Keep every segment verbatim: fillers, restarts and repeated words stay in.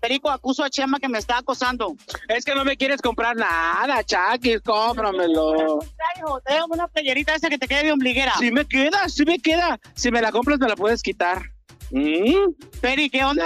Perico, acuso a Chema que me está acosando. Es que no me quieres comprar nada, Chakis, cómpramelo. Tengo una playerita esa que te quede de ombliguera. Sí me queda, sí me queda. Si me la compras, me la puedes quitar. ¿Mm? Peri, ¿qué onda?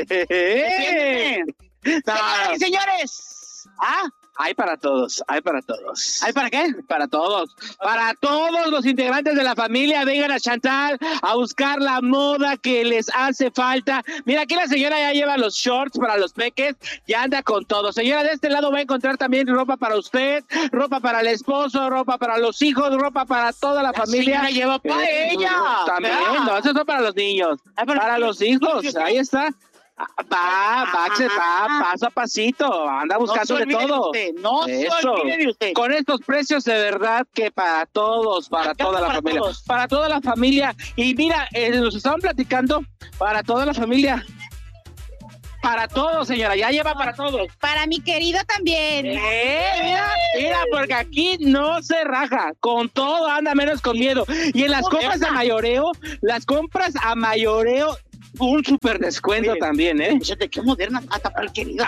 Señores, señores. ¿Ah? Hay para todos, hay para todos. ¿Hay para qué? Para todos. Para todos los integrantes de la familia, vengan a Chantal a buscar la moda que les hace falta. Mira, aquí la señora ya lleva los shorts para los peques, ya anda con todo. Señora, de este lado va a encontrar también ropa para usted, ropa para el esposo, ropa para los hijos, ropa para toda la, la familia. Lleva para eh, ella. También, no, eso son para los niños. Ay, para, para los hijos, ahí está. Va, va, va, paso a pasito, anda buscando no de todo. Usted, no Eso. se olvide de usted. Con estos precios de verdad que para todos, para toda la para familia, todos. para toda la familia. Y mira, eh, nos estaban platicando para toda la familia. Para todos, señora, ya lleva para todos. Para mi querido también. Eh, mira, mira, porque aquí no se raja, con todo anda menos con miedo. Y en las compras a mayoreo, las compras a mayoreo, un súper descuento. Mire, también, ¿eh? Fíjate qué moderna, hasta para el querido.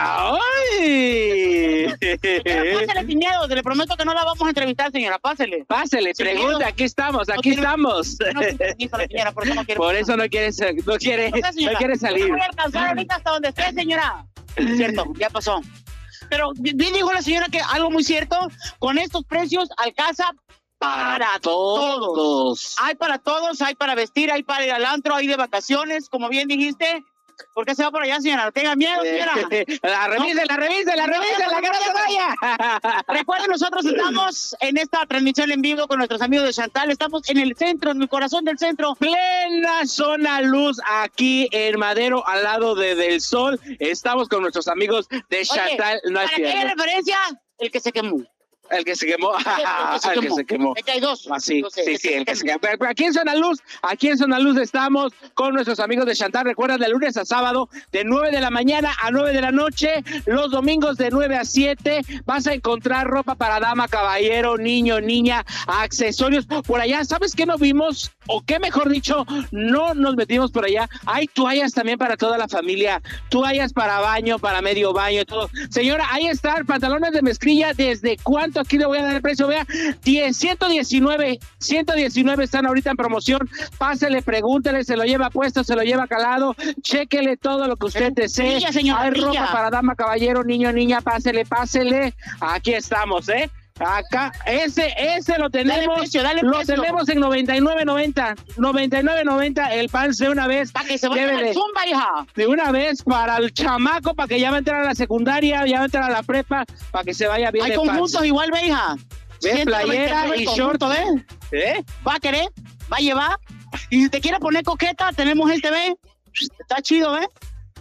¡Ay! Pásale sin miedo, le prometo que no la vamos a entrevistar, señora, pásele. Pásele, sin pregunta, miedo. Aquí estamos, aquí no estamos. No, no, señora, por eso no quiere. Por eso no quiere, no quiere, no, sé, no quiere salir. No voy a alcanzar ahorita hasta donde esté, señora. Cierto, ya pasó. Pero bien dijo la señora que algo muy cierto, con estos precios alcanza para todos. todos. Hay para todos, hay para vestir, hay para ir al antro, hay de vacaciones, como bien dijiste. ¿Por qué se va por allá, señora? No tenga miedo, señora. La revise, la revise, la revise, la que no se vaya. Recuerden, nosotros estamos en esta transmisión en vivo con nuestros amigos de Chantal. Estamos en el centro, en el corazón del centro. Plena zona luz aquí en Madero, al lado de Del Sol. Estamos con nuestros amigos de Chantal. Oye, no ¿para qué hay referencia? El que se quemó. El que se quemó. El que se, el quemó. que se quemó. Es que hay dos. Ah, sí, Entonces, sí, sí, el que se quemó. Pero aquí en Zona Luz, aquí en Zona Luz estamos con nuestros amigos de Chantal. Recuerda, de lunes a sábado, de nueve de la mañana a nueve de la noche. Los domingos de nueve a siete. Vas a encontrar ropa para dama, caballero, niño, niña, accesorios. Por allá, ¿sabes qué no vimos? O qué mejor dicho, no nos metimos por allá. Hay toallas también para toda la familia. Toallas para baño, para medio baño, todo. Señora, ahí están pantalones de mezclilla. ¿Desde cuánto? Aquí le voy a dar el precio, vea, ciento diecinueve, ciento diecinueve están ahorita en promoción. Pásele, pregúntele, se lo lleva puesto, se lo lleva calado, chéquele todo lo que usted desee. Brilla, señora, hay brilla. ropa para dama, caballero, niño, niña, pásele, pásele. Aquí estamos, ¿eh? Acá, ese, ese lo tenemos, dale precio, dale lo precio. tenemos en noventa y nueve noventa, noventa y nueve noventa el pants de una vez. Para que se vaya al zumba, hija. De una vez para el chamaco, para que ya va a entrar a la secundaria, ya va a entrar a la prepa, para que se vaya bien. Hay de conjuntos pants. Igual, ve, hija. ¿Ves? Playera y short, ¿eh? ¿Eh? ¿Va a querer? ¿Va a llevar? Y si te quiere poner coqueta, tenemos el T V. Está chido, ¿eh?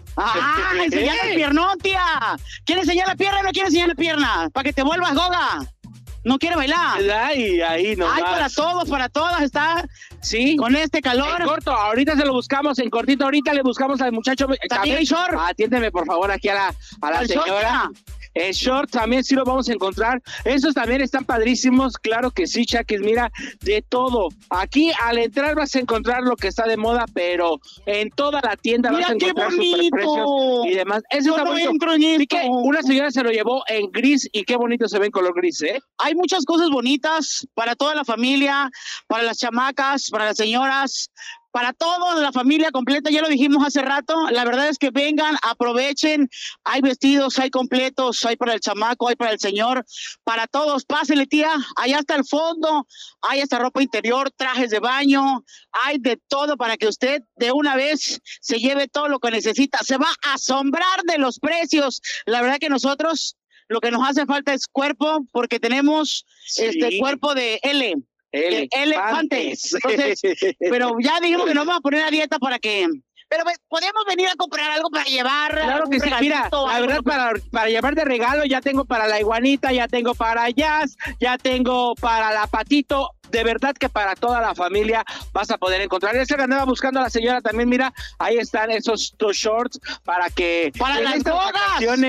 ¡Ah! Enseñar el piernón, tía. ¿Quiere enseñar la pierna o no quiere enseñar la pierna? Para que te vuelvas goga. ¿No quiere bailar? Ay, ahí no. Ay, para todos, para todas está. Sí. Con este calor. En corto, ahorita se lo buscamos, en cortito, ahorita le buscamos al muchacho. También hay short. Atiéndeme, por favor, aquí a la, a la señora. Short, El short también sí lo vamos a encontrar. Esos también están padrísimos, claro que sí, Chakis. Mira, de todo. Aquí al entrar vas a encontrar lo que está de moda, pero en toda la tienda mira, vas a encontrar qué bonito. superprecios y demás. Eso Yo está no bonito. Así que una señora se lo llevó en gris y qué bonito se ve en color gris, ¿eh? Hay muchas cosas bonitas para toda la familia, para las chamacas, para las señoras. Para toda la familia completa, ya lo dijimos hace rato, la verdad es que vengan, aprovechen, hay vestidos, hay completos, hay para el chamaco, hay para el señor, para todos, pásenle tía, allá hasta el fondo, hay hasta ropa interior, trajes de baño, hay de todo para que usted de una vez se lleve todo lo que necesita, se va a asombrar de los precios, la verdad que nosotros lo que nos hace falta es cuerpo, porque tenemos sí. este cuerpo de L. El elefantes. Entonces, pero ya dijimos que nos vamos a poner a dieta para que... Pero pues, podemos venir a comprar algo para llevar. Claro que sí, mira, la verdad, para, para llevar de regalo, ya tengo para la iguanita, ya tengo para Jazz, ya tengo para la Patito. De verdad que para toda la familia vas a poder encontrar. Ese que andaba buscando a la señora también, mira, ahí están esos dos shorts para que... Para las drogas.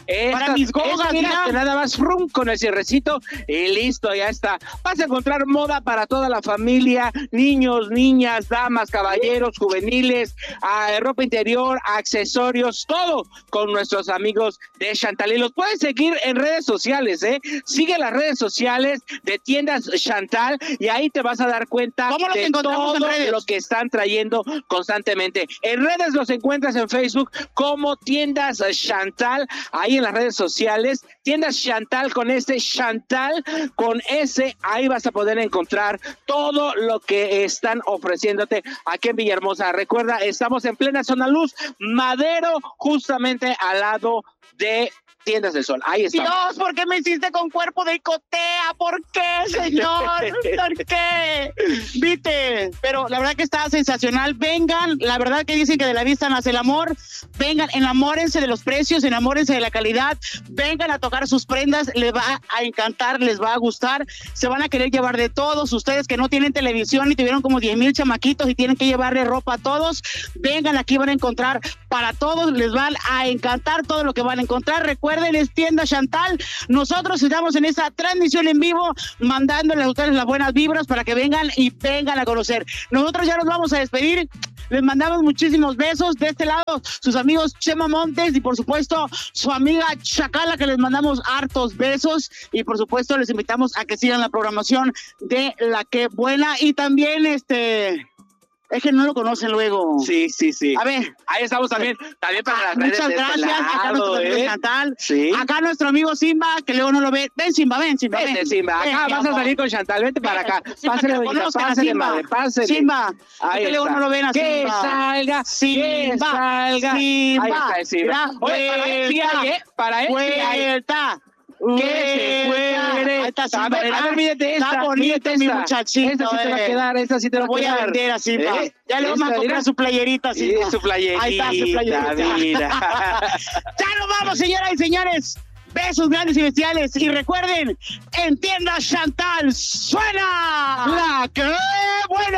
Esta, para mis gogas, esta, mira, mira. que nada más frum, con el cierrecito y listo, ya está. Vas a encontrar moda para toda la familia, niños, niñas, damas, caballeros, juveniles, uh, ropa interior, accesorios, todo con nuestros amigos de Chantal. Y los puedes seguir en redes sociales, ¿eh? Sigue las redes sociales de tiendas Chantal y ahí te vas a dar cuenta de todo lo que están trayendo constantemente. En redes los encuentras en Facebook como tiendas Chantal, ahí en las redes sociales, tiendas Chantal con este Chantal con ese, ahí vas a poder encontrar todo lo que están ofreciéndote aquí en Villahermosa. Recuerda, estamos en plena zona luz, Madero, justamente al lado de Tiendas del Sol. Ahí está. Dios, ¿por qué me hiciste con cuerpo de icotea? ¿Por qué, señor? ¿Por qué? Viste, pero la verdad que está sensacional. Vengan, la verdad que dicen que de la vista nace el amor. Vengan, enamórense de los precios, enamórense de la calidad. Vengan a tocar sus prendas, les va a encantar, les va a gustar. Se van a querer llevar de todos. Ustedes que no tienen televisión y tuvieron como diez mil chamaquitos y tienen que llevarle ropa a todos, vengan, aquí van a encontrar para todos, les van a encantar todo lo que van a encontrar. Recuerden, es tienda Chantal. Nosotros estamos en esa transmisión en vivo, mandándoles a ustedes las buenas vibras para que vengan y vengan a conocer. Nosotros ya nos vamos a despedir. Les mandamos muchísimos besos. De este lado, sus amigos Chema Montes y por supuesto su amiga Chacala, que les mandamos hartos besos. Y por supuesto les invitamos a que sigan la programación de La Que Buena. Y también este... Es que no lo conocen luego. Sí, sí, sí. A ver. Ahí estamos también, también para las Muchas redes. gracias. De este lado, acá nuestro amigo ¿eh? Chantal. Sí. Acá nuestro amigo Simba, que luego no lo ve. Ven, Simba, ven, Simba. Vente, ven. Simba. Acá Ven, vas a amor. salir con Chantal. Vente para acá. Simba, Pásale, que bonita, conozcan a pásale, Simba. madre, pásale. Simba. Ahí que luego está. no lo ven a Que Simba. salga, que Simba. salga. Simba. Ahí está el Simba. Mira, Oye, para él sí hay, ¿eh? Para él sí hay. Vuelta. Que se fuere. Ahí está Simba. A ver, a ver, mídete esta. Está bonito mídete mi esta. muchachito. Esta sí te va a eh. quedar, esta sí te va Lo a voy quedar. a vender a Simba. ¿Eh? Ya le vamos a Esta, comprar mira. su playerita, Sí, Simba. su playerita. Ahí está su playerita. Mira. Ya nos vamos, señoras y señores. Besos grandes y bestiales. Y recuerden, en tienda Chantal suena La Que